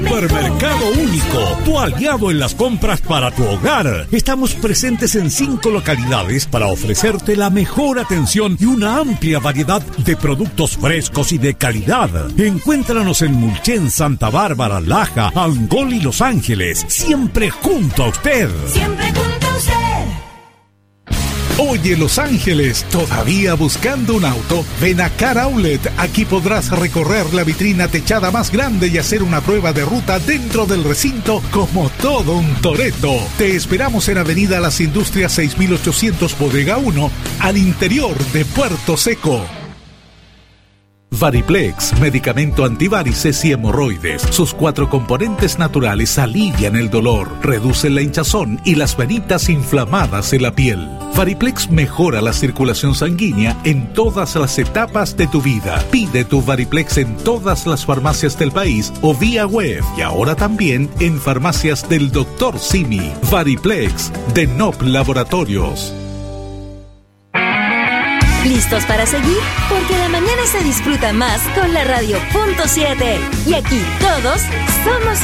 Supermercado Único, tu aliado en las compras para tu hogar. Estamos presentes en 5 localidades para ofrecerte la mejor atención y una amplia variedad de productos frescos y de calidad. Encuéntranos en Mulchen, Santa Bárbara, Laja, Angol y Los Ángeles. Siempre junto a usted. Siempre junto a usted. Oye, Los Ángeles, ¿todavía buscando un auto? Ven a Car Outlet. Aquí podrás recorrer la vitrina techada más grande y hacer una prueba de ruta dentro del recinto como todo un Toretto. Te esperamos en Avenida Las Industrias 6800 Bodega 1, al interior de Puerto Seco. Variplex, medicamento antivarices y hemorroides. Sus 4 componentes naturales alivian el dolor, reducen la hinchazón y las venitas inflamadas en la piel. Variplex mejora la circulación sanguínea en todas las etapas de tu vida. Pide tu Variplex en todas las farmacias del país o vía web y ahora también en farmacias del Dr. Simi. Variplex de NOP Laboratorios. ¿Listos para seguir? Porque la mañana se disfruta más con la radio .7. Y aquí todos somos